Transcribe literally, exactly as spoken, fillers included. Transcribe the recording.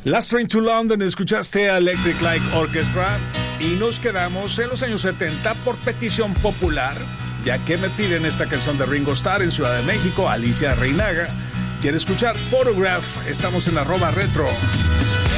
Last Train to London, escuchaste a Electric Light Orchestra y nos quedamos en los años setenta por petición popular, ya que me piden esta canción de Ringo Starr en Ciudad de México. Alicia Reinaga quiere escuchar Photograph. Estamos en arroba retro.